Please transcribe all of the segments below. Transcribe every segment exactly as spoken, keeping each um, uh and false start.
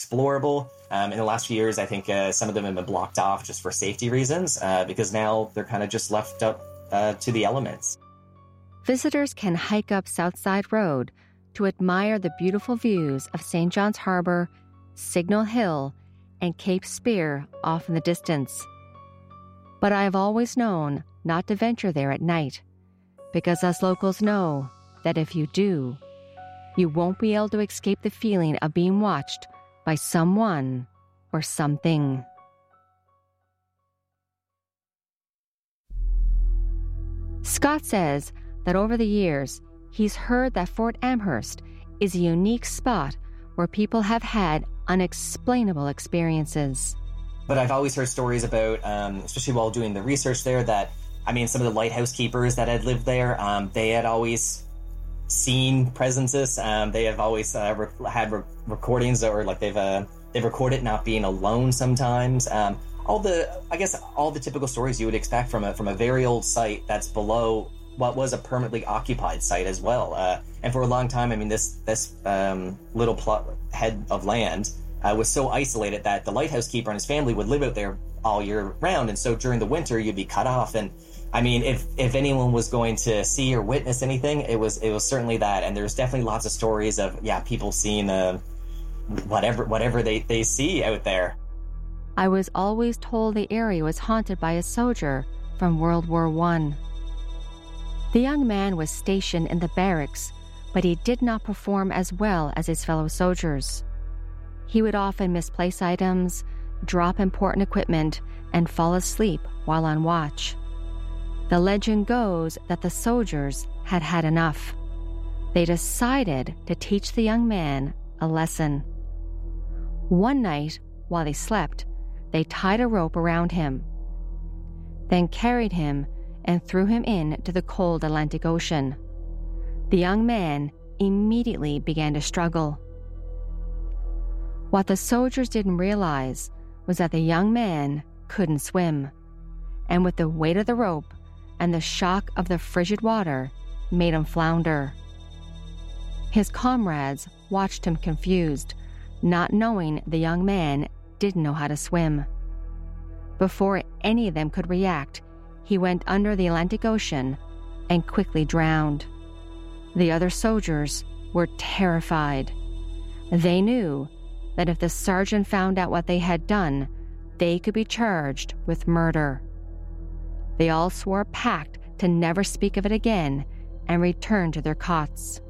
explorable. Um, in the last few years, I think uh, some of them have been blocked off just for safety reasons, uh, because now they're kind of just left up uh, to the elements. Visitors can hike up Southside Road to admire the beautiful views of Saint John's Harbor, Signal Hill, and Cape Spear off in the distance. But I have always known not to venture there at night, because us locals know that if you do, you won't be able to escape the feeling of being watched by someone or something. Scott says that over the years, he's heard that Fort Amherst is a unique spot where people have had unexplainable experiences. But I've always heard stories about, um, especially while doing the research there, that, I mean, some of the lighthouse keepers that had lived there, um, they had always seen presences. Um, they have always uh, re- had re- recordings, or like they've uh, they've recorded not being alone sometimes. Um, all the, I guess, all the typical stories you would expect from a from a very old site that's below what was a permanently occupied site as well. Uh, and for a long time, I mean, this this um, little plot head of land uh, was so isolated that the lighthouse keeper and his family would live out there all year round. And so during the winter, you'd be cut off. And I mean, if if anyone was going to see or witness anything, it was it was certainly that. And there's definitely lots of stories of, yeah, people seeing uh, whatever whatever they, they see out there. I was always told the area was haunted by a soldier from World War One. The young man was stationed in the barracks, but he did not perform as well as his fellow soldiers. He would often misplace items, drop important equipment, and fall asleep while on watch. The legend goes that the soldiers had had enough. They decided to teach the young man a lesson. One night, while he slept, they tied a rope around him, then carried him and threw him into the cold Atlantic Ocean. The young man immediately began to struggle. What the soldiers didn't realize was that the young man couldn't swim, and with the weight of the rope and the shock of the frigid water made him flounder. His comrades watched him confused, not knowing the young man didn't know how to swim. Before any of them could react, he went under the Atlantic Ocean and quickly drowned. The other soldiers were terrified. They knew that if the sergeant found out what they had done, they could be charged with murder. They all swore a pact to never speak of it again and returned to their cots.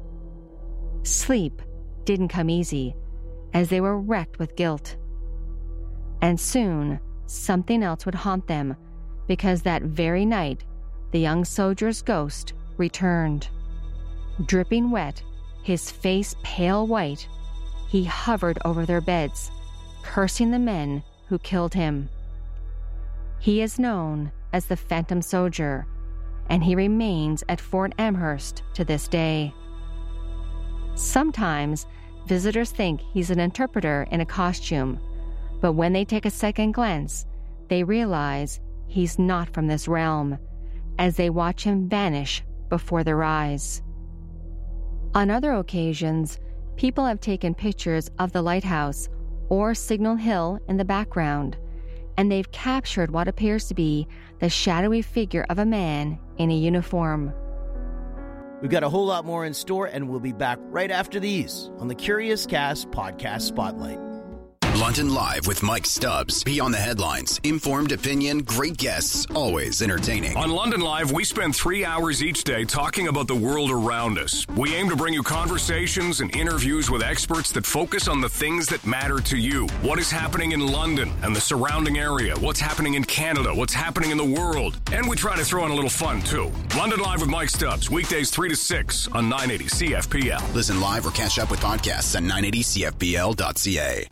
Sleep didn't come easy, as they were wrecked with guilt. And soon, something else would haunt them, because that very night, the young soldier's ghost returned. Dripping wet, his face pale white, he hovered over their beds, cursing the men who killed him. He is known as the Phantom Soldier, and he remains at Fort Amherst to this day. Sometimes, visitors think he's an interpreter in a costume, but when they take a second glance, they realize he's not from this realm, as they watch him vanish before their eyes. On other occasions, people have taken pictures of the lighthouse or Signal Hill in the background, and they've captured what appears to be the shadowy figure of a man in a uniform. We've got a whole lot more in store, and we'll be back right after these on the Curious Cast Podcast Spotlight. London Live with Mike Stubbs. Beyond the headlines, informed opinion, great guests, always entertaining. On London Live, we spend three hours each day talking about the world around us. We aim to bring you conversations and interviews with experts that focus on the things that matter to you. What is happening in London and the surrounding area? What's happening in Canada? What's happening in the world? And we try to throw in a little fun, too. London Live with Mike Stubbs, weekdays three to six on nine eighty C F P L. Listen live or catch up with podcasts at nine eighty C F P L dot C A.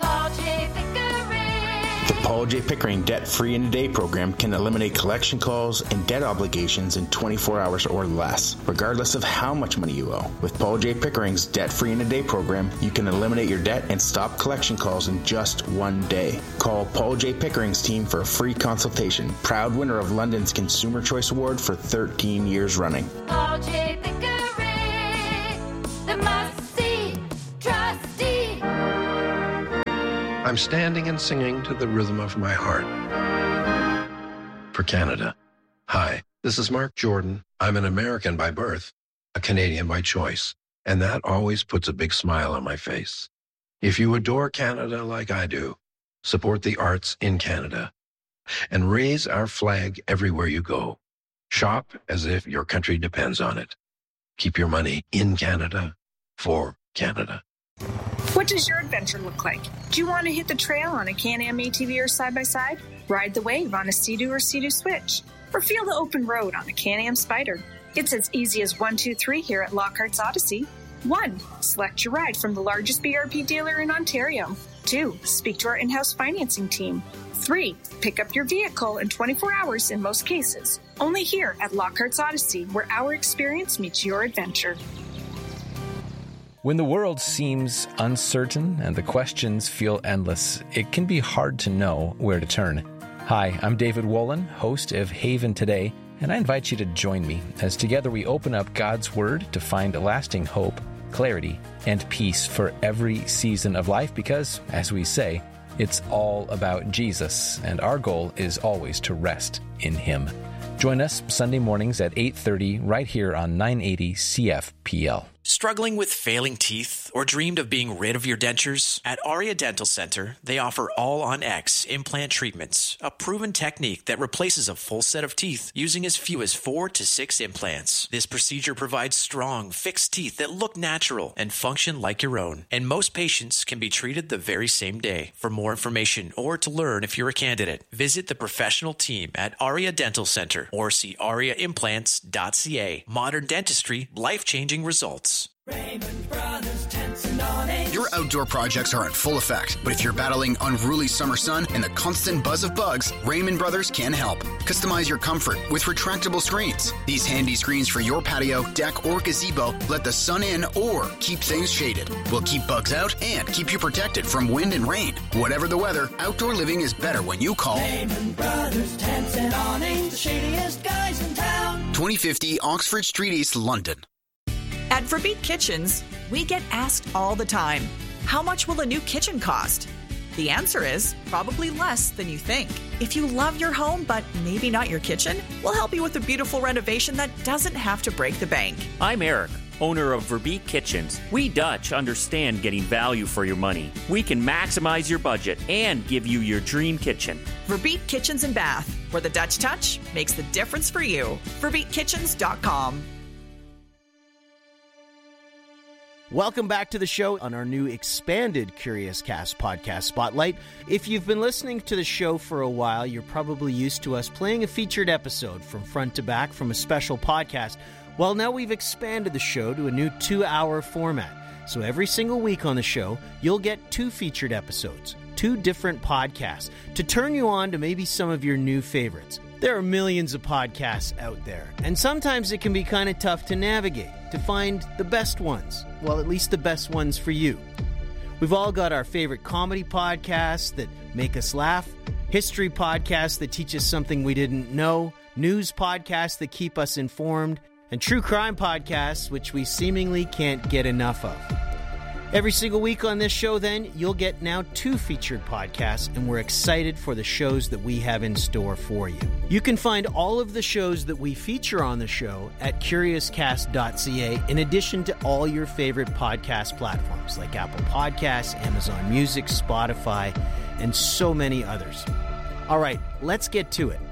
The Paul J. Pickering Debt-Free in a Day program can eliminate collection calls and debt obligations in twenty-four hours or less, regardless of how much money you owe. With Paul J. Pickering's Debt-Free in a Day program, you can eliminate your debt and stop collection calls in just one day. Call Paul J. Pickering's team for a free consultation. Proud winner of London's Consumer Choice Award for thirteen years running. Paul J. Pickering, the must-see trustee. I'm standing and singing to the rhythm of my heart. For Canada. Hi, this is Mark Jordan. I'm an American by birth, a Canadian by choice, and that always puts a big smile on my face. If you adore Canada like I do, support the arts in Canada and raise our flag everywhere you go. Shop as if your country depends on it. Keep your money in Canada for Canada. What does your adventure look like? Do you want to hit the trail on a Can-Am A T V or side-by-side? Ride the wave on a Sea-Doo or Sea-Doo Switch? Or feel the open road on a Can-Am Spyder? It's as easy as one, two, three here at Lockhart's Odyssey. One, select your ride from the largest B R P dealer in Ontario. Two, speak to our in-house financing team. Three, pick up your vehicle in twenty-four hours in most cases. Only here at Lockhart's Odyssey, where our experience meets your adventure. When the world seems uncertain and the questions feel endless, it can be hard to know where to turn. Hi, I'm David Wolin, host of Haven Today, and I invite you to join me as together we open up God's Word to find lasting hope, clarity, and peace for every season of life because, as we say, it's all about Jesus, and our goal is always to rest in Him. Join us Sunday mornings at eight thirty right here on nine eighty C F P L. Struggling with failing teeth or dreamed of being rid of your dentures? At Aria Dental Center, they offer All-on-X implant treatments, a proven technique that replaces a full set of teeth using as few as four to six implants. This procedure provides strong, fixed teeth that look natural and function like your own, and most patients can be treated the very same day. For more information or to learn if you're a candidate, visit the professional team at Aria Dental Center or see aria implants dot c a. Modern dentistry, life-changing results. Raymond Brothers Tents and Awnings. Your outdoor projects are in full effect, but if you're battling unruly summer sun and the constant buzz of bugs, Raymond Brothers can help. Customize your comfort with retractable screens. These handy screens for your patio, deck, or gazebo let the sun in or keep things shaded. Will keep bugs out and keep you protected from wind and rain. Whatever the weather, outdoor living is better when you call Raymond Brothers Tents and Awnings, the shadiest guys in town. twenty fifty Oxford Street East, London. At Verbeek Kitchens, we get asked all the time, how much will a new kitchen cost? The answer is probably less than you think. If you love your home, but maybe not your kitchen, we'll help you with a beautiful renovation that doesn't have to break the bank. I'm Eric, owner of Verbeek Kitchens. We Dutch understand getting value for your money. We can maximize your budget and give you your dream kitchen. Verbeek Kitchens and Bath, where the Dutch touch makes the difference for you. verbeek kitchens dot com. Welcome back to the show on our new expanded Curious Cast podcast spotlight. If you've been listening to the show for a while, you're probably used to us playing a featured episode from front to back from a special podcast. Well, now we've expanded the show to a new two-hour format. So every single week on the show, you'll get two featured episodes, two different podcasts, to turn you on to maybe some of your new favorites. There are millions of podcasts out there, and sometimes it can be kind of tough to navigate, to find the best ones. Well, at least the best ones for you. We've all got our favorite comedy podcasts that make us laugh, history podcasts that teach us something we didn't know, news podcasts that keep us informed, and true crime podcasts which we seemingly can't get enough of. Every single week on this show, then, you'll get now two featured podcasts, and we're excited for the shows that we have in store for you. You can find all of the shows that we feature on the show at curious cast dot c a, in addition to all your favorite podcast platforms like Apple Podcasts, Amazon Music, Spotify, and so many others. All right, let's get to it.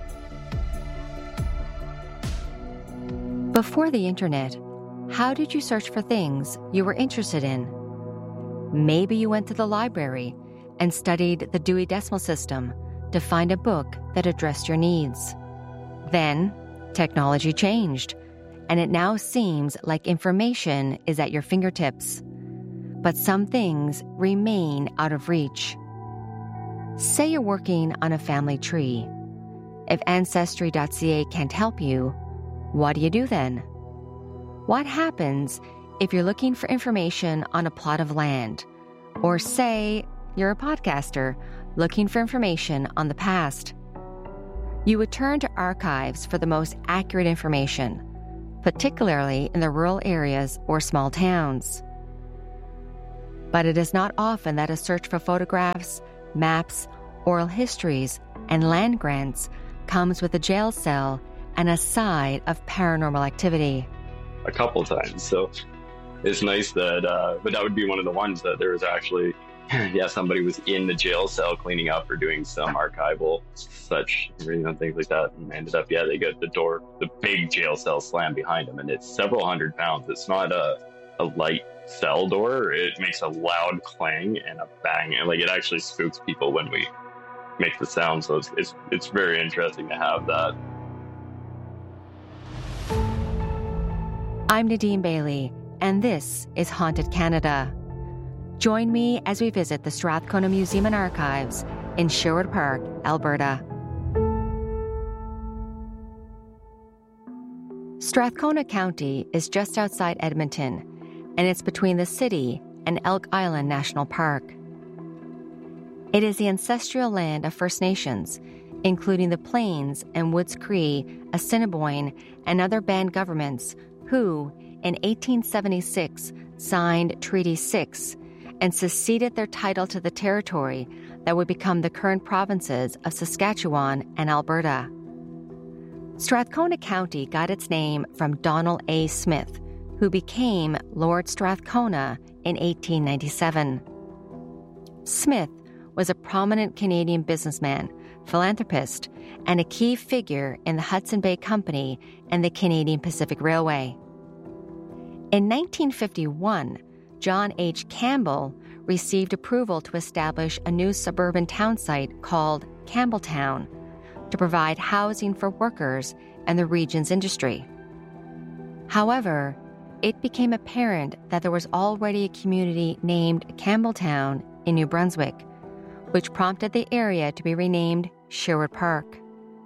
Before the internet, how did you search for things you were interested in? Maybe you went to the library and studied the Dewey Decimal System to find a book that addressed your needs. Then, technology changed, and it now seems like information is at your fingertips. But some things remain out of reach. Say you're working on a family tree. If Ancestry dot c a can't help you, what do you do then? What happens if you're looking for information on a plot of land? Or say you're a podcaster looking for information on the past? You would turn to archives for the most accurate information, particularly in the rural areas or small towns. But it is not often that a search for photographs, maps, oral histories, and land grants comes with a jail cell and a side of paranormal activity. A couple times. So it's nice that, uh, but that would be one of the ones that there was actually, yeah, somebody was in the jail cell cleaning up or doing some archival such, you know, things like that. And ended up, yeah, they got the door, the big jail cell slammed behind them. And it's several hundred pounds. It's not a, a light cell door. It makes a loud clang and a bang. And like, it actually spooks people when we make the sound. So it's, it's, it's very interesting to have that. I'm Nadine Bailey, and this is Haunted Canada. Join me as we visit the Strathcona Museum and Archives in Sherwood Park, Alberta. Strathcona County is just outside Edmonton, and it's between the city and Elk Island National Park. It is the ancestral land of First Nations, including the Plains and Woods Cree, Assiniboine, and other band governments who, in eighteen seventy-six, signed Treaty six and seceded their title to the territory that would become the current provinces of Saskatchewan and Alberta. Strathcona County got its name from Donald A. Smith, who became Lord Strathcona in eighteen ninety-seven. Smith was a prominent Canadian businessman, philanthropist, and a key figure in the Hudson Bay Company and the Canadian Pacific Railway. In nineteen fifty-one, John H. Campbell received approval to establish a new suburban town site called Campbelltown to provide housing for workers and the region's industry. However, it became apparent that there was already a community named Campbelltown in New Brunswick, which prompted the area to be renamed Sherwood Park.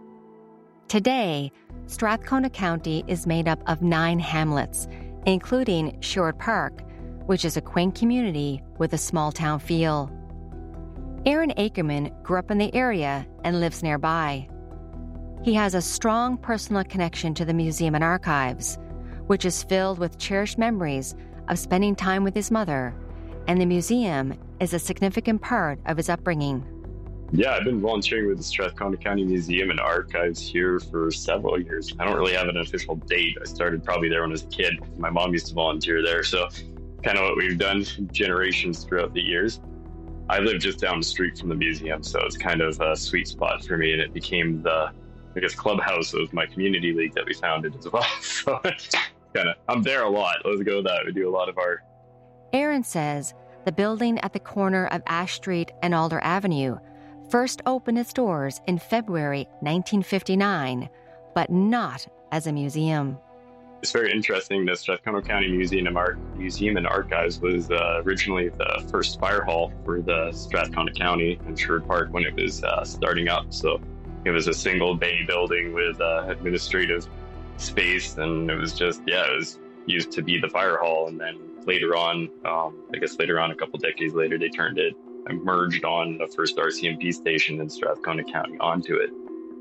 Today, Strathcona County is made up of nine hamlets, including Sherwood Park, which is a quaint community with a small-town feel. Aaron Ackerman grew up in the area and lives nearby. He has a strong personal connection to the museum and archives, which is filled with cherished memories of spending time with his mother, and the museum is a significant part of his upbringing. Yeah, I've been volunteering with the Strathcona County Museum and Archives here for several years. I don't really have an official date. I started probably there when I was a kid. My mom used to volunteer there, so kind of what we've done generations throughout the years. I live just down the street from the museum, so it's kind of a sweet spot for me, and it became the, I guess, clubhouse of my community league that we founded as well. So kind of, I'm there a lot. Let's go with that. We do a lot of art. Aaron says the building at the corner of Ash Street and Alder Avenue first opened its doors in February nineteen fifty-nine, but not as a museum. It's very interesting. The Strathcona County Museum and, Ar- Museum and Archives was uh, originally the first fire hall for the Strathcona County and Sherwood Park when it was uh, starting up. So it was a single bay building with uh, administrative space, and it was just, yeah, it was used to be the fire hall. And then later on, um, I guess later on, a couple decades later, they turned it and merged on the first R C M P station in Strathcona County onto it.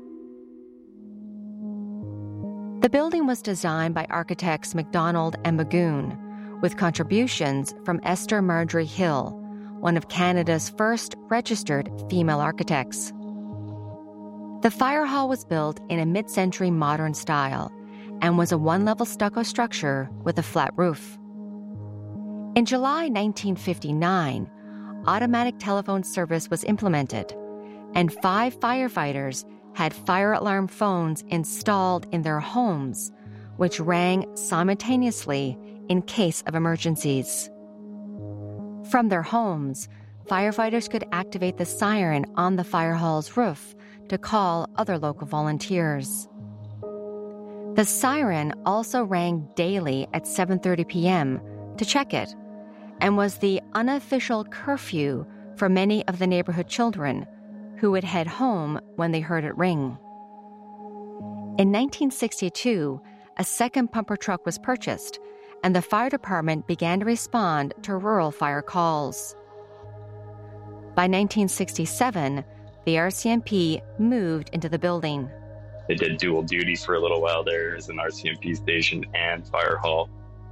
The building was designed by architects MacDonald and Magoon, with contributions from Esther Marjorie Hill, one of Canada's first registered female architects. The fire hall was built in a mid-century modern style and was a one-level stucco structure with a flat roof. In July nineteen fifty-nine, automatic telephone service was implemented, and five firefighters had fire alarm phones installed in their homes, which rang simultaneously in case of emergencies. From their homes, firefighters could activate the siren on the fire hall's roof to call other local volunteers. The siren also rang daily at seven thirty p.m. to check it, and was the unofficial curfew for many of the neighborhood children who would head home when they heard it ring. In nineteen sixty-two, a second pumper truck was purchased, and the fire department began to respond to rural fire calls. By nineteen sixty-seven, the R C M P moved into the building. They did dual duty for a little while there as an R C M P station and fire hall.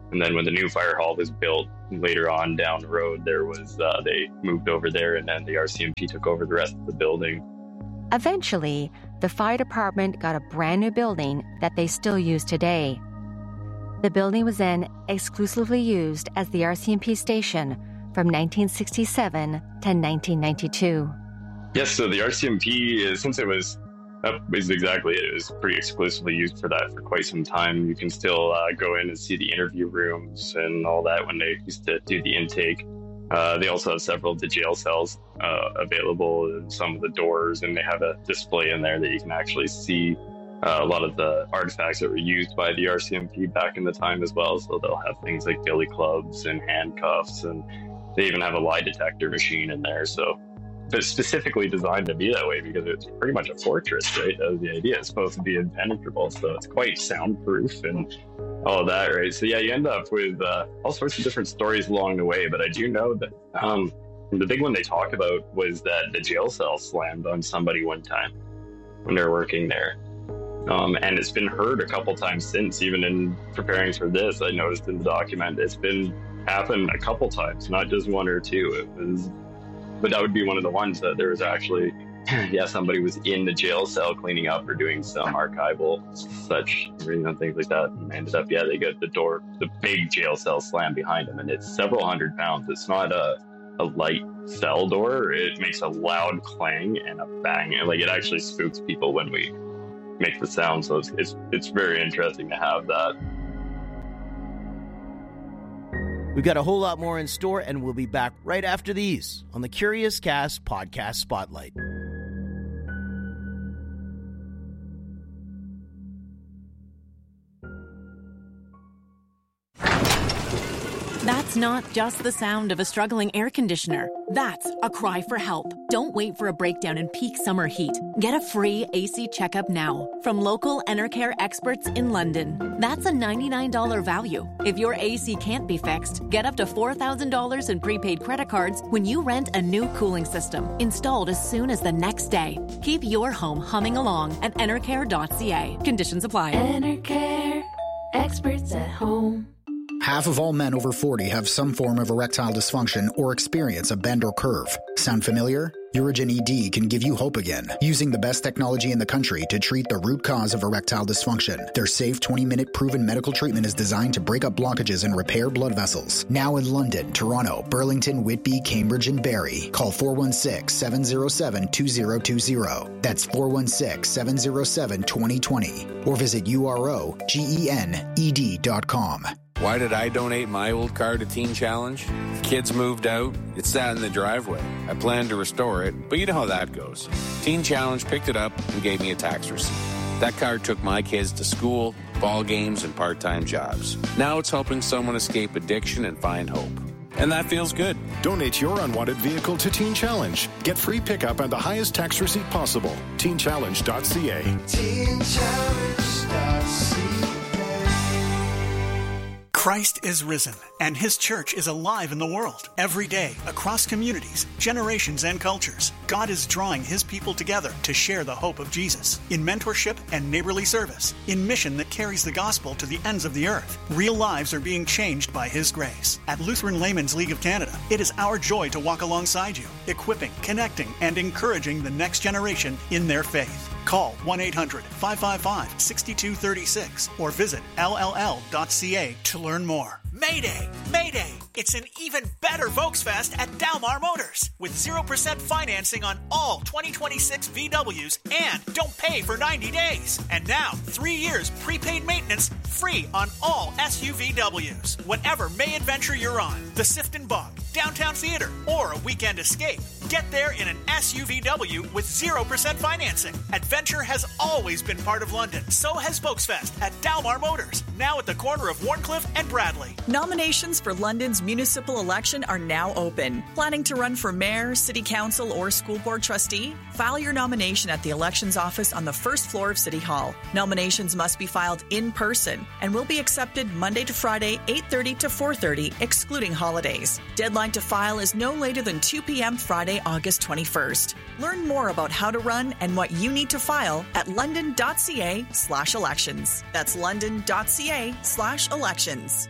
And then when the new fire hall was built later on down the road, there was uh, they moved over there, and then the R C M P took over the rest of the building. Eventually, the fire department got a brand new building that they still use today. The building was then exclusively used as the R C M P station from nineteen sixty-seven to nineteen ninety-two. Yes, so the R C M P, is, since it was, that was exactly it, it was pretty exclusively used for that for quite some time. You can still uh, go in and see the interview rooms and all that when they used to do the intake. Uh, they also have several of the jail cells uh, available, and some of the doors, and they have a display in there that you can actually see uh, a lot of the artifacts that were used by the R C M P back in the time as well. So they'll have things like billy clubs and handcuffs, and they even have a lie detector machine in there. So but it's specifically designed to be that way because it's pretty much a fortress, right? That was the idea. It's supposed to be impenetrable, so it's quite soundproof and all of that, right? So yeah, you end up with uh, all sorts of different stories along the way, but I do know that um, the big one they talk about was that the jail cell slammed on somebody one time when they were working there. Um, and it's been heard a couple times since, even in preparing for this, I noticed in the document, it's been happened a couple times, not just one or two. It was But that would be one of the ones that there was actually, yeah, somebody was in the jail cell cleaning up or doing some archival such, you know, things like that. And ended up, yeah, they got the door, the big jail cell slammed behind them. And it's several hundred pounds. It's not a, a light cell door. It makes a loud clang and a bang. And like, it actually spooks people when we make the sound. So it's, it's, it's very interesting to have that. We've got a whole lot more in store, and we'll be back right after these on the Curious Cast Podcast Spotlight. That's not just the sound of a struggling air conditioner. That's a cry for help. Don't wait for a breakdown in peak summer heat. Get a free A C checkup now from local Enercare experts in London. That's a ninety-nine dollars value. If your A C can't be fixed, get up to four thousand dollars in prepaid credit cards when you rent a new cooling system, installed as soon as the next day. Keep your home humming along at enercare dot c a. Conditions apply. Enercare, experts at home. Half of all men over forty have some form of erectile dysfunction or experience a bend or curve. Sound familiar? Urigen E D can give you hope again, using the best technology in the country to treat the root cause of erectile dysfunction. Their safe twenty-minute proven medical treatment is designed to break up blockages and repair blood vessels. Now in London, Toronto, Burlington, Whitby, Cambridge, and Barrie. Call four one six, seven zero seven, two zero two zero. That's four one six, seven zero seven, two zero two zero. Or visit U R O G E N E D dot com. Why did I donate my old car to Teen Challenge? Kids moved out. It sat in the driveway. I planned to restore it, but you know how that goes. Teen Challenge picked it up and gave me a tax receipt. That car took my kids to school, ball games, and part-time jobs. Now it's helping someone escape addiction and find hope. And that feels good. Donate your unwanted vehicle to Teen Challenge. Get free pickup and the highest tax receipt possible. teen challenge dot c a. teen challenge dot c a. Christ is risen, and His church is alive in the world. Every day, across communities, generations, and cultures, God is drawing His people together to share the hope of Jesus in mentorship and neighborly service, in mission that carries the gospel to the ends of the earth. Real lives are being changed by His grace. At Lutheran Laymen's League of Canada, it is our joy to walk alongside you, equipping, connecting, and encouraging the next generation in their faith. Call one eight hundred, five five five, six two three six or visit L L L dot c a to learn more. Mayday! Mayday! It's an even better Volksfest at Dalmar Motors with zero percent financing on all twenty twenty-six V Ws and don't pay for ninety days. And now, three years prepaid maintenance free on all S U V Ws. Whatever May adventure you're on, the Sifton Bog, downtown theater, or a weekend escape, get there in an S U V W with zero percent financing. Adventure has always been part of London. So has Volksfest at Dalmar Motors, now at the corner of Warncliffe and Bradley. Nominations for London's municipal election are now open. Planning to run for mayor, city council, or school board trustee? File your nomination at the elections office on the first floor of City Hall. Nominations must be filed in person and will be accepted Monday to Friday, eight thirty to four thirty, excluding holidays. Deadline to file is no later than two p.m. Friday, August twenty-first. Learn more about how to run and what you need to file at london.ca slash elections. That's london.ca slash elections.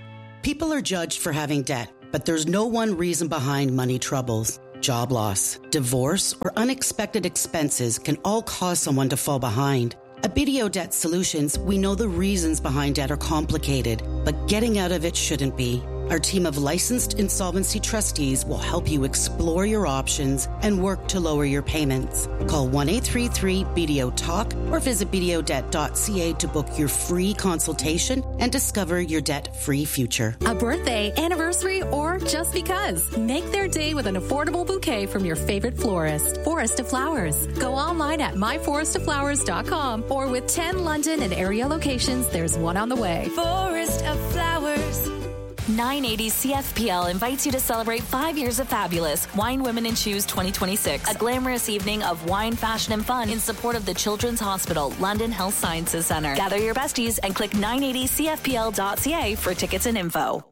People are judged for having debt, but there's no one reason behind money troubles. Job loss, divorce, or unexpected expenses can all cause someone to fall behind. At B D O Debt Solutions, we know the reasons behind debt are complicated, but getting out of it shouldn't be. Our team of licensed insolvency trustees will help you explore your options and work to lower your payments. Call one eight three three B D O talk or visit b d o debt dot c a to book your free consultation and discover your debt-free future. A birthday, anniversary, or just because. Make their day with an affordable bouquet from your favorite florist. Forest of Flowers. Go online at my forest of flowers dot com or with ten London and area locations, there's one on the way. Forest of Flowers. nine eighty C F P L invites you to celebrate five years of fabulous Wine, Women and Shoes twenty twenty-six, a glamorous evening of wine, fashion, and fun in support of the Children's Hospital, London Health Sciences Centre. Gather your besties and click nine eighty c f p l dot c a for tickets and info.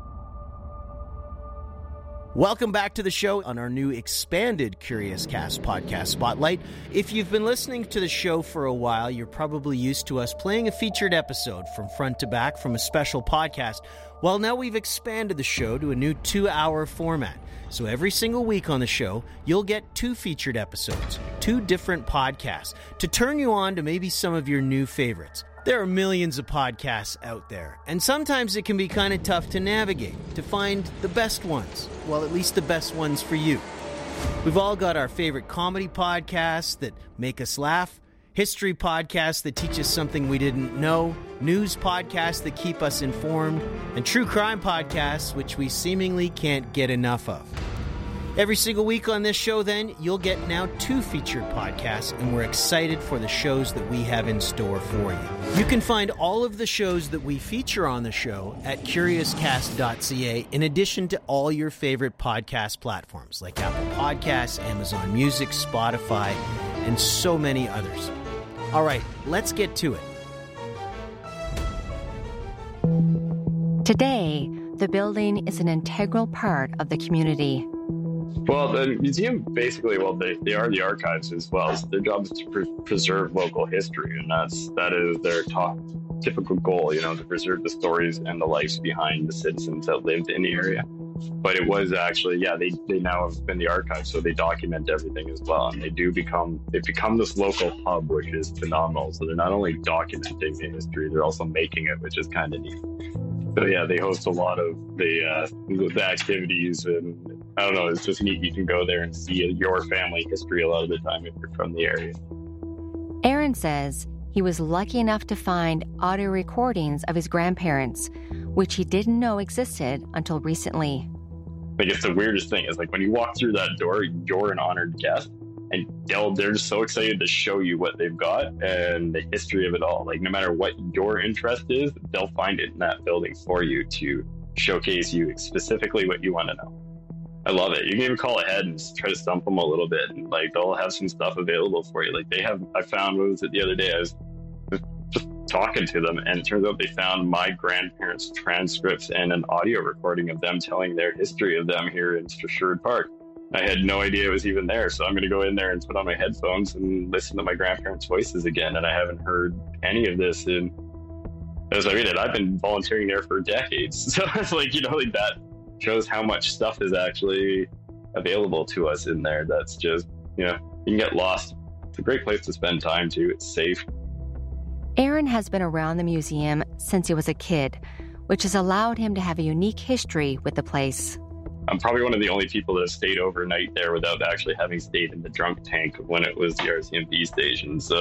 Welcome back to the show on our new expanded Curious Cast podcast spotlight. If you've been listening to the show for a while, you're probably used to us playing a featured episode from front to back from a special podcast. Well, now we've expanded the show to a new two-hour format. So every single week on the show, you'll get two featured episodes, two different podcasts, to turn you on to maybe some of your new favorites. There are millions of podcasts out there, and sometimes it can be kind of tough to navigate, to find the best ones. Well, at least the best ones for you. We've all got our favorite comedy podcasts that make us laugh, history podcasts that teach us something we didn't know, news podcasts that keep us informed, and true crime podcasts which we seemingly can't get enough of. Every single week on this show, then, you'll get now two featured podcasts, and we're excited for the shows that we have in store for you. You can find all of the shows that we feature on the show at curious cast dot c a, in addition to all your favorite podcast platforms like Apple Podcasts, Amazon Music, Spotify, and so many others. All right, let's get to it. Today, the building is an integral part of the community. Well, the museum basically, well, they, they are the archives as well. So their job is to pre- preserve local history, and that's that is their top typical goal, you know, to preserve the stories and the lives behind the citizens that lived in the area. But it was actually, yeah, they, they now have been the archives, so they document everything as well, and they do become they've become this local hub, which is phenomenal. So they're not only documenting the history, they're also making it, which is kind of neat. So yeah, they host a lot of the uh, the activities, and I don't know, it's just neat. You can go there and see your family history a lot of the time if you're from the area. Aaron says he was lucky enough to find audio recordings of his grandparents, which he didn't know existed until recently. Like, it's the weirdest thing. It's like when you walk through that door, you're an honored guest, and they'll, they're just so excited to show you what they've got and the history of it all. Like, no matter what your interest is, they'll find it in that building for you to showcase you specifically what you want to know. I love it. You can even call ahead and just try to stump them a little bit, and like they'll have some stuff available for you. Like they have, I found, what was it the other day? I was just talking to them, and it turns out they found my grandparents' transcripts and an audio recording of them telling their history of them here in Sherwood Park. I had no idea it was even there, so I'm going to go in there and put on my headphones and listen to my grandparents' voices again. And I haven't heard any of this in, as I read it, I've been volunteering there for decades. So it's like, you know, like that shows how much stuff is actually available to us in there. That's just, you know, you can get lost. It's a great place to spend time too. It's safe. Aaron has been around the museum since he was a kid, which has allowed him to have a unique history with the place. I'm probably one of the only people that have stayed overnight there without actually having stayed in the drunk tank when it was the R C M P station. So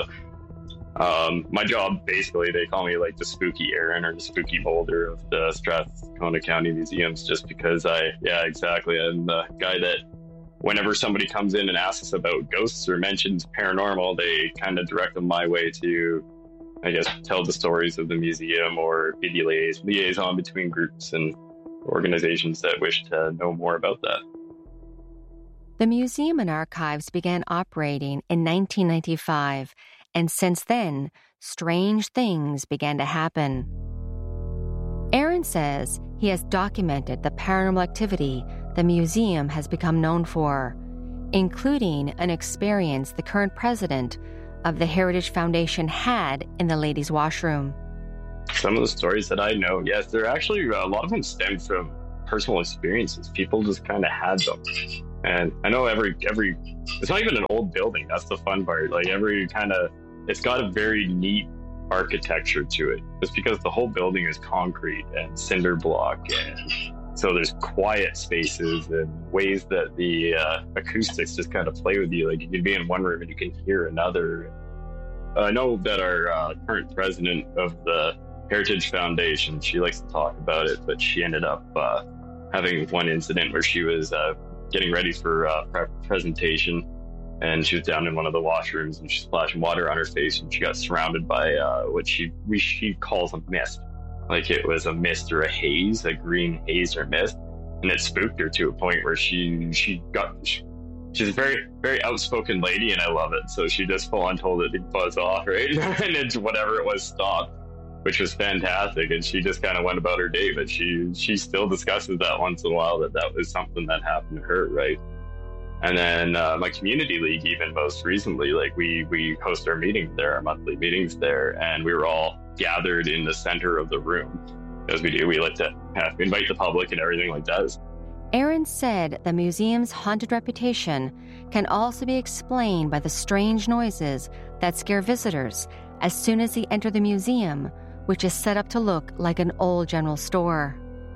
um, my job, basically, they call me like the spooky Aaron or the spooky Boulder of the Strathcona County Museums, just because I, yeah, exactly. I'm the guy that whenever somebody comes in and asks about ghosts or mentions paranormal, they kind of direct them my way to, I guess, tell the stories of the museum or be the liaison, liaison between groups and organizations that wish to know more about that. The museum and archives began operating in nineteen ninety-five, and since then, strange things began to happen. Aaron says he has documented the paranormal activity the museum has become known for, including an experience the current president of the Heritage Foundation had in the ladies' washroom. Some of the stories that I know, yes, they're actually, a lot of them stem from personal experiences. People just kind of had them. And I know every, every, it's not even an old building. That's the fun part. Like every kind of, it's got a very neat architecture to it. Just because the whole building is concrete and cinder block. And so there's quiet spaces and ways that the uh, acoustics just kind of play with you. Like you can be in one room and you can hear another. I know that our uh, current president of the Heritage Foundation, she likes to talk about it, but she ended up uh, having one incident where she was uh, getting ready for uh, pre- presentation, and she was down in one of the washrooms and she's splashing water on her face, and she got surrounded by uh, what she we, she calls a mist. Like it was a mist or a haze, a green haze or mist, and it spooked her to a point where she she got she, she's a very very outspoken lady, and I love it. So she just full on told it to buzz off, right? And it's whatever it was stopped, which was fantastic. And she just kind of went about her day, but she she still discusses that once in a while, that that was something that happened to her, right? And then uh, my community league, even most recently, like we we host our meetings there, our monthly meetings there, and we were all gathered in the center of the room. As we do, we like to have, invite the public and everything like that. Aaron said the museum's haunted reputation can also be explained by the strange noises that scare visitors as soon as they enter the museum, which is set up to look like an old general store.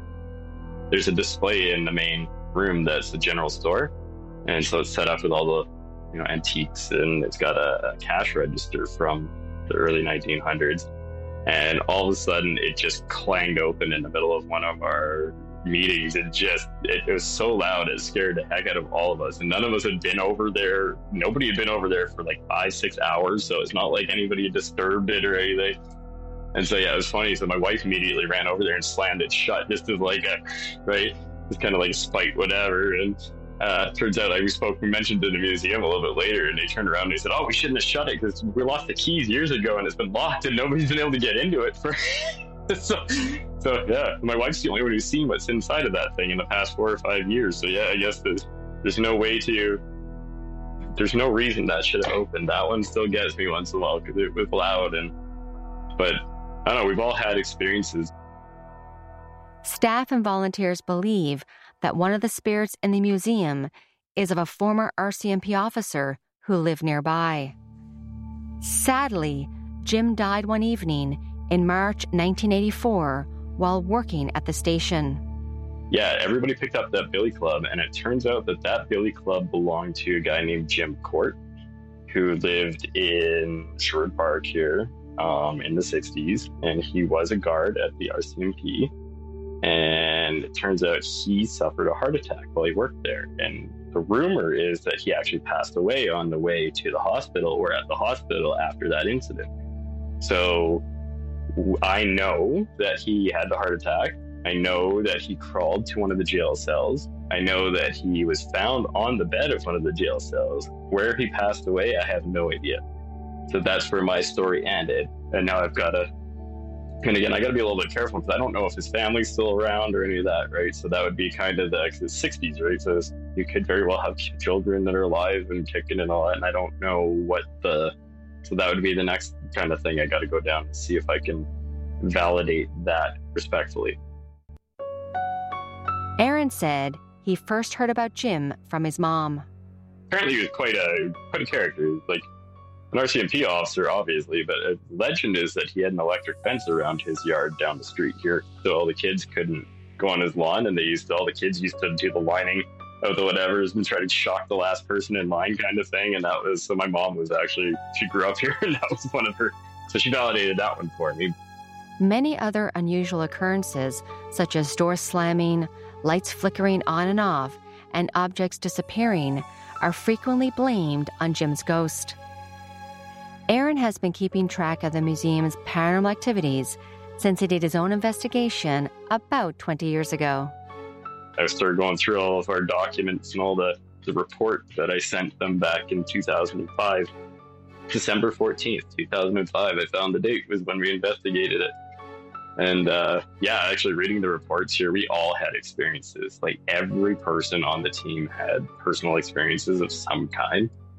There's a display in the main room that's the general store. And so it's set up with all the, you know, antiques, and it's got a, a cash register from the early nineteen hundreds. And all of a sudden it just clanged open in the middle of one of our meetings. And just, it, it was so loud, it scared the heck out of all of us. And none of us had been over there. Nobody had been over there for like five, six hours. So it's not like anybody had disturbed it or anything. And so, yeah, it was funny. So my wife immediately ran over there and slammed it shut, just as like a, right? Just kind of like a spite, whatever. And uh, turns out, like we spoke, we mentioned in the museum a little bit later, and they turned around and they said, oh, we shouldn't have shut it because we lost the keys years ago and it's been locked and nobody's been able to get into it. For so, so, yeah, my wife's the only one who's seen what's inside of that thing in the past four or five years. So, yeah, I guess there's, there's no way to, there's no reason that should have opened. That one still gets me once in a while because it was loud. And, but I don't know, we've all had experiences. Staff and volunteers believe that one of the spirits in the museum is of a former R C M P officer who lived nearby. Sadly, Jim died one evening in March nineteen eighty-four while working at the station. Yeah, everybody picked up that billy club, and it turns out that that billy club belonged to a guy named Jim Court, who lived in Sherwood Park here um, in the sixties, and he was a guard at the R C M P. And it turns out he suffered a heart attack while he worked there. And the rumor is that he actually passed away on the way to the hospital or at the hospital after that incident. So I know that he had the heart attack. I know that he crawled to one of the jail cells. I know that he was found on the bed of one of the jail cells. Where he passed away, I have no idea. So that's where my story ended. And now I've got to And again, I got to be a little bit careful because I don't know if his family's still around or any of that, right? So that would be kind of the, the sixties, right? So you could very well have children that are alive and kicking and all that. And I don't know what the, so that would be the next kind of thing I got to go down and see if I can validate that respectfully. Aaron said he first heard about Jim from his mom. Apparently he was quite a, quite a character. Like, an R C M P officer, obviously, but a legend is that he had an electric fence around his yard down the street here, so all the kids couldn't go on his lawn, and they used to, all the kids used to do the lining of the whatevers and try to shock the last person in line kind of thing, and that was, so my mom was actually, she grew up here, and that was one of her, so she validated that one for me. Many other unusual occurrences, such as doors slamming, lights flickering on and off, and objects disappearing, are frequently blamed on Jim's ghost. Aaron has been keeping track of the museum's paranormal activities since he did his own investigation about twenty years ago. I started going through all of our documents and all the, the report that I sent them back in two thousand five. December fourteenth, two thousand five, I found the date was when we investigated it. And uh, yeah, actually reading the reports here, we all had experiences. Like every person on the team had personal experiences of some kind.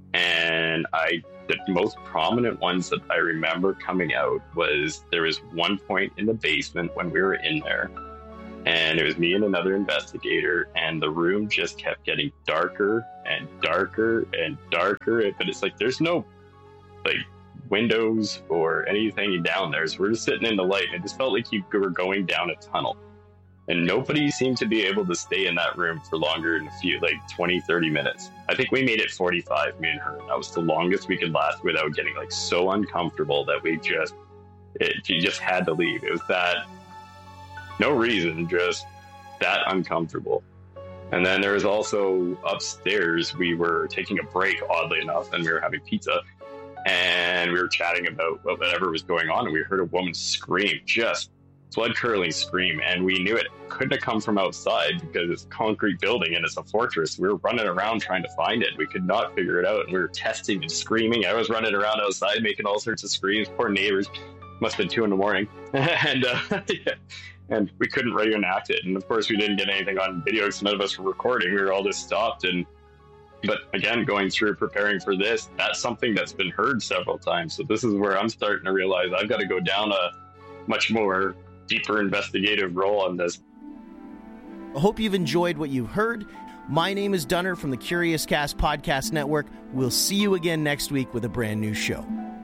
And I, the most prominent ones that I remember coming out was there was one point in the basement when we were in there, and it was me and another investigator, and the room just kept getting darker and darker and darker. But it's like there's no like windows or anything down there, so we're just sitting in the light, and it just felt like you were going down a tunnel. And nobody seemed to be able to stay in that room for longer than a few, like twenty, thirty minutes. I think we made it forty-five, me and her. That was the longest we could last without getting like so uncomfortable that we just, it, you just had to leave. It was that, no reason, just that uncomfortable. And then there was also upstairs, we were taking a break, oddly enough, and we were having pizza. And we were chatting about whatever was going on, and we heard a woman scream, just blood-curdling scream, and we knew it couldn't have come from outside because it's a concrete building and it's a fortress. We were running around trying to find it. We could not figure it out, and we were testing and screaming. I was running around outside making all sorts of screams. Poor neighbors. Must have been two in the morning. and uh, yeah. and we couldn't reenact it. And of course, we didn't get anything on video because none of us were recording. We were all just stopped. And But again, going through preparing for this, that's something that's been heard several times. So this is where I'm starting to realize I've got to go down a much more deeper investigative role on this. I hope you've enjoyed what you've heard. My name is Dunner from the Curious Cast Podcast Network. We'll see you again next week with a brand new show.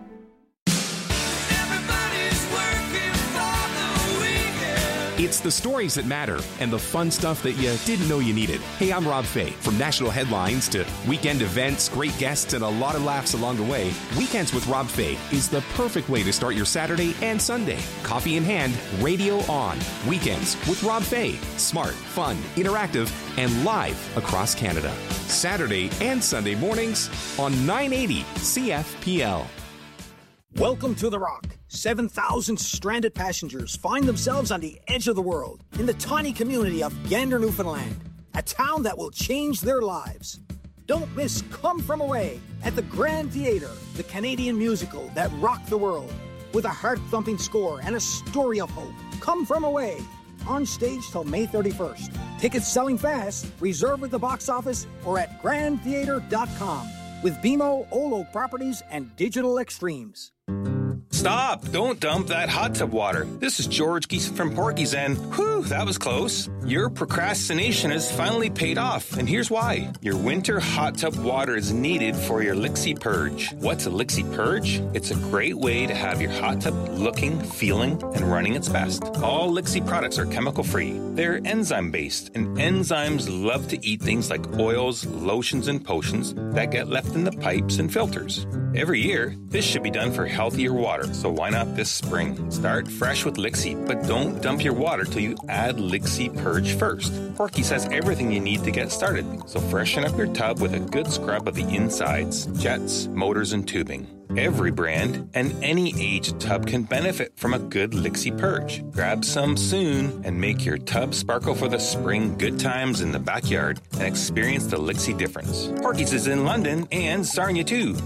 It's the stories that matter and the fun stuff that you didn't know you needed. Hey, I'm Rob Fay. From national headlines to weekend events, great guests, and a lot of laughs along the way, Weekends with Rob Fay is the perfect way to start your Saturday and Sunday. Coffee in hand, radio on. Weekends with Rob Fay. Smart, fun, interactive, and live across Canada. Saturday and Sunday mornings on nine eighty C F P L. Welcome to The Rock. seven thousand stranded passengers find themselves on the edge of the world in the tiny community of Gander, Newfoundland, a town that will change their lives. Don't miss Come From Away at the Grand Theatre, the Canadian musical that rocked the world, with a heart-thumping score and a story of hope. Come From Away, on stage till May thirty-first. Tickets selling fast. Reserve at the box office or at grand theatre dot com with B M O, Old Oak Properties, and Digital Extremes. Stop! Don't dump that hot tub water. This is George Geeson from Porky's, and whew, that was close. Your procrastination has finally paid off, and here's why. Your winter hot tub water is needed for your Lixie Purge. What's a Lixie Purge? It's a great way to have your hot tub looking, feeling, and running its best. All Lixie products are chemical-free. They're enzyme-based, and enzymes love to eat things like oils, lotions, and potions that get left in the pipes and filters. Every year, this should be done for healthier water, so why not this spring? Start fresh with Lixie, but don't dump your water till you add Lixie Purge first. Porky's has everything you need to get started, so freshen up your tub with a good scrub of the insides, jets, motors, and tubing. Every brand and any age tub can benefit from a good Lixie Purge. Grab some soon and make your tub sparkle for the spring good times in the backyard and experience the Lixie difference. Porky's is in London and Sarnia too.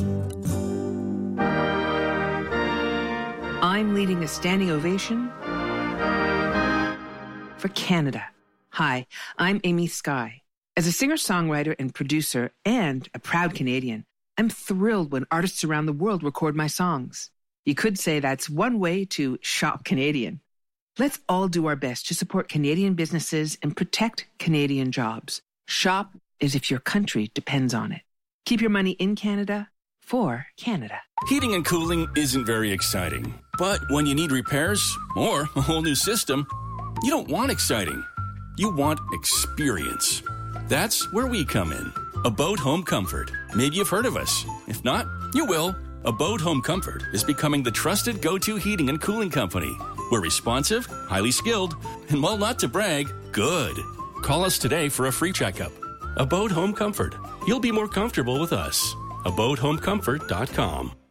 I'm leading a standing ovation for Canada. Hi, I'm Amy Skye. As a singer-songwriter and producer and a proud Canadian, I'm thrilled when artists around the world record my songs. You could say that's one way to shop Canadian. Let's all do our best to support Canadian businesses and protect Canadian jobs. Shop as if your country depends on it. Keep your money in Canada for Canada. Heating and cooling isn't very exciting. But when you need repairs or a whole new system, you don't want exciting. You want experience. That's where we come in. Abode Home Comfort. Maybe you've heard of us. If not, you will. Abode Home Comfort is becoming the trusted go-to heating and cooling company. We're responsive, highly skilled, and while not to brag, good. Call us today for a free checkup. Abode Home Comfort. You'll be more comfortable with us. abode home comfort dot com.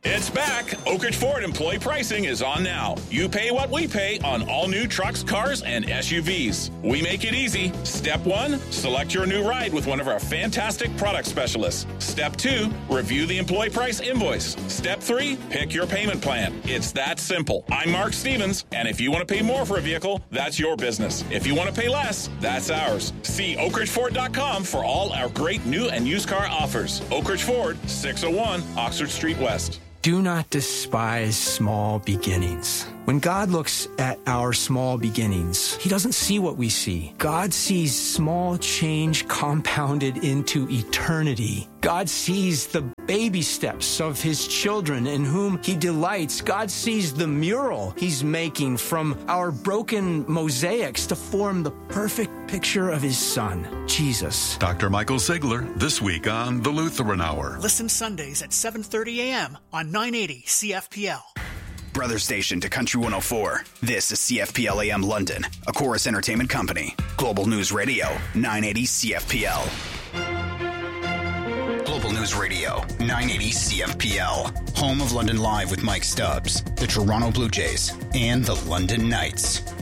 It's back. Oak Ridge Ford employee pricing is on now. You pay what we pay on all new trucks, cars, and S U Vs. We make it easy. Step one, select your new ride with one of our fantastic product specialists. Step two, review the employee price invoice. Step three, pick your payment plan. It's that simple. I'm Mark Stevens, and if you want to pay more for a vehicle, that's your business. If you want to pay less, that's ours. See oak ridge ford dot com for all our great new and used car offers. Oak Ridge Ford, six oh one Oxford Street West. Do not despise small beginnings. When God looks at our small beginnings, He doesn't see what we see. God sees small change compounded into eternity. God sees the baby steps of His children in whom He delights. God sees the mural He's making from our broken mosaics to form the perfect picture of His Son, Jesus. Doctor Michael Sigler, this week on The Lutheran Hour. Listen Sundays at seven thirty a.m. on nine eighty C F P L. Brother station to Country one oh four. This is C F P L A M London, a Chorus Entertainment company. Global News Radio, nine eighty C F P L. Global News Radio, nine eighty C F P L. Home of London Live with Mike Stubbs, the Toronto Blue Jays, and the London Knights.